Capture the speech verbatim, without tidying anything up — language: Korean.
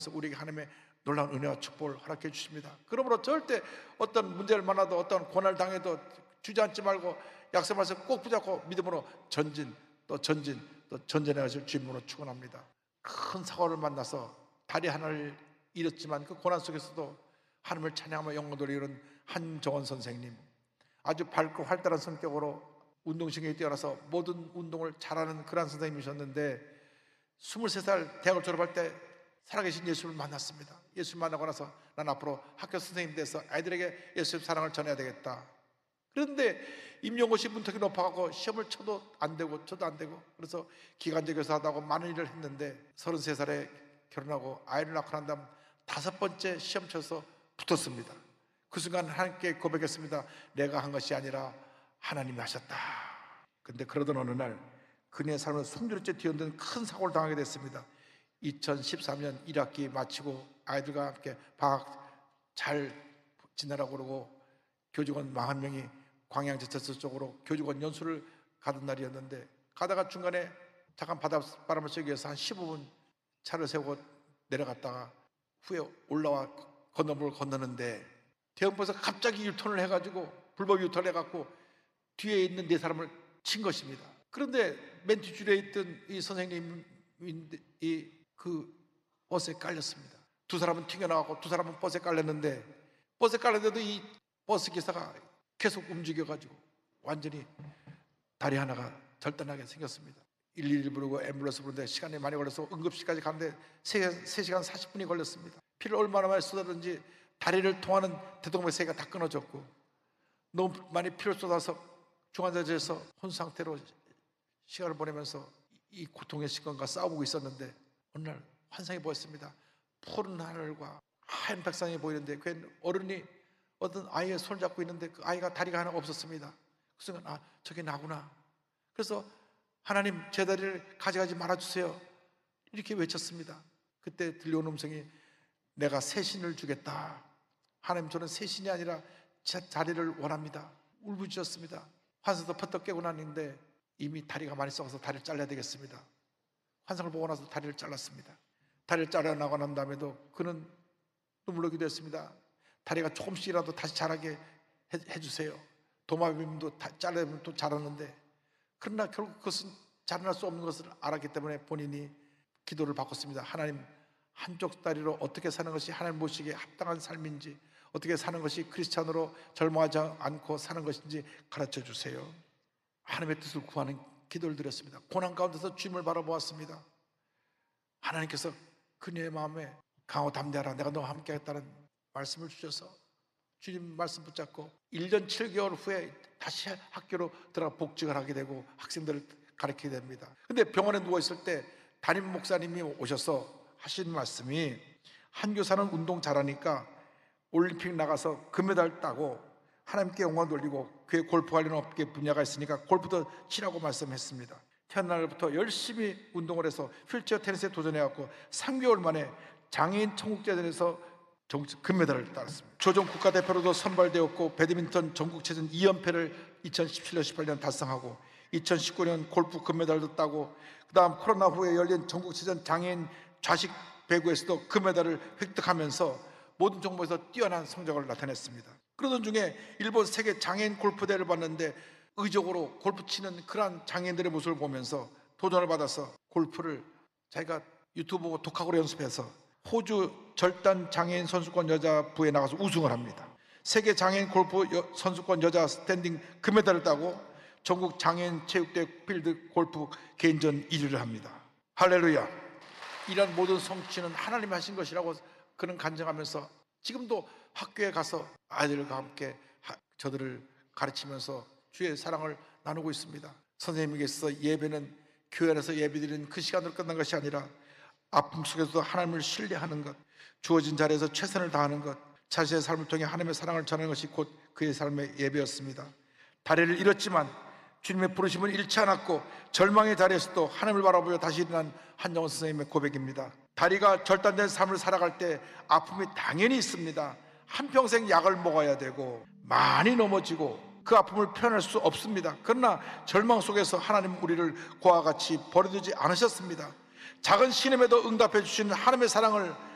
그래서 우리에게 하나님의 놀라운 은혜와 축복을 허락해 주십니다. 그러므로 절대 어떤 문제를 만나도 어떤 고난을 당해도 주저앉지 말고 약속 말씀 꼭 붙잡고 믿음으로 전진 또 전진 또 전진해 가실 주님으로 축원합니다. 큰 사고를 만나서 다리 하나를 잃었지만 그 고난 속에서도 하나님을 찬양하며 영광 돌리는 한정원 선생님, 아주 밝고 활달한 성격으로 운동신경이 뛰어나서 모든 운동을 잘하는 그런 선생님이셨는데 스물세 살 대학을 졸업할 때 살아계신 예수를 만났습니다. 예수를 만나고 나서 난 앞으로 학교 선생님 돼서 아이들에게 예수의 사랑을 전해야 되겠다. 그런데 임용고시 문턱이 높아가고 시험을 쳐도 안 되고 쳐도 안 되고 그래서 기간제 교사하다고 많은 일을 했는데 서른세 살에 결혼하고 아이를 낳고 난 다음 다섯 번째 시험 쳐서 붙었습니다. 그 순간 하나님께 고백했습니다. 내가 한 것이 아니라 하나님이 하셨다. 근데 그러던 어느 날 그녀의 삶을 송두리째 뒤흔든 큰 사고를 당하게 됐습니다. 이천십삼 년 일 학기 마치고 아이들과 함께 방학 잘 지내라고 그러고 교직원 사십 명이 광양제철소 쪽으로 교직원 연수를 가던 날이었는데 가다가 중간에 잠깐 바닷바람을 쐬기 위해서 한 십오 분 차를 세우고 내려갔다가 후에 올라와 건너물을 건너는데 대형버스가 갑자기 유턴을 해가지고 불법 유턴을 해갖고 뒤에 있는 네 사람을 친 것입니다. 그런데 맨 뒷줄에 있던 이 선생님이 그 버스에 깔렸습니다. 두 사람은 튀겨나가고 두 사람은 버스에 깔렸는데 버스에 깔렸는데도 이 버스 기사가 계속 움직여가지고 완전히 다리 하나가 절단하게 생겼습니다. 일일이 부르고 앰뷸런스 부르는데 시간이 많이 걸려서 응급실까지 가는데 세 시간 사십 분이 걸렸습니다. 피를 얼마나 많이 쏟았는지 다리를 통하는 대동맥 세 개가 다 끊어졌고 너무 많이 피를 쏟아서 중환자실에서 혼 상태로 시간을 보내면서 이 고통의 시간과 싸우고 있었는데 어느 날 환상이 보였습니다. 푸른 하늘과 하얀 백상이 보이는데 그 어른이 어떤 아이의 손을 잡고 있는데 그 아이가 다리가 하나 없었습니다. 그 순간 아 저게 나구나. 그래서 하나님 제 다리를 가져가지 말아주세요 이렇게 외쳤습니다. 그때 들려온 음성이 내가 새 신을 주겠다. 하나님 저는 새 신이 아니라 제 다리를 원합니다. 울부짖었습니다. 환상도 퍼뜩 깨고 났는데 이미 다리가 많이 썩어서 다리를 잘라야 되겠습니다. 환상을 보고 나서 다리를 잘랐습니다. 다리를 잘라나고 난 다음에도 그는 눈물로 기도했습니다. 다리가 조금씩이라도 다시 자라게 해, 해주세요. 도마뱀도 잘라면 또 자랐는데 그러나 결국 그것은 자라날 수 없는 것을 알았기 때문에 본인이 기도를 바꿨습니다. 하나님 한쪽 다리로 어떻게 사는 것이 하나님 모시기에 합당한 삶인지 어떻게 사는 것이 크리스찬으로 절망하지 않고 사는 것인지 가르쳐 주세요. 하나님의 뜻을 구하는 기도를 드렸습니다. 고난 가운데서 주님을 바라보았습니다. 하나님께서 그녀의 마음에 강하고 담대하라 내가 너와 함께 하겠다는 말씀을 주셔서 주님 말씀 붙잡고 일 년 칠 개월 후에 다시 학교로 들어가 복직을 하게 되고 학생들을 가르치게 됩니다. 근데 병원에 누워있을 때 담임 목사님이 오셔서 하신 말씀이 한 교사는 운동 잘하니까 올림픽 나가서 금메달 따고 하나님께 영광 돌리고 그의 골프 관련 업계 분야가 있으니까 골프도 치라고 말씀했습니다. 태어난 날부터 열심히 운동을 해서 휠체어 테니스에 도전해갖고 삼 개월 만에 장애인 천국제전에서 금메달을 따랐습니다. 조정 국가대표로도 선발되었고 배드민턴 전국체전 이 연패를 이천십칠 년 십팔 년 달성하고 이천십구 년 골프 금메달도 따고 그 다음 코로나 후에 열린 전국체전 장애인 좌식 배구에서도 금메달을 획득하면서 모든 종목에서 뛰어난 성적을 나타냈습니다. 그러던 중에 일본 세계 장애인 골프 대회를 봤는데 의적으로 골프 치는 그러한 장애인들의 모습을 보면서 도전을 받아서 골프를 자기가 유튜브 보고 독학으로 연습해서 호주 절단 장애인 선수권 여자부에 나가서 우승을 합니다. 세계 장애인 골프 선수권 여자 스탠딩 금메달을 따고 전국 장애인 체육대회 필드 골프 개인전 일 위를 합니다. 할렐루야. 이런 모든 성취는 하나님이 하신 것이라고 그는 간증하면서 지금도 학교에 가서 아이들과 함께 저들을 가르치면서 주의 사랑을 나누고 있습니다. 선생님에게서 예배는 교회 안에서 예배드리는 그 시간으로 끝난 것이 아니라 아픔 속에서도 하나님을 신뢰하는 것, 주어진 자리에서 최선을 다하는 것, 자신의 삶을 통해 하나님의 사랑을 전하는 것이 곧 그의 삶의 예배였습니다. 다리를 잃었지만 주님의 부르심을 잃지 않았고 절망의 자리에서도 하나님을 바라보며 다시 일어난 한정원 선생님의 고백입니다. 다리가 절단된 삶을 살아갈 때 아픔이 당연히 있습니다. 한평생 약을 먹어야 되고 많이 넘어지고 그 아픔을 표현할 수 없습니다. 그러나 절망 속에서 하나님 우리를 고와 같이 버려두지 않으셨습니다. 작은 신음에도 응답해 주시는 하나님의 사랑을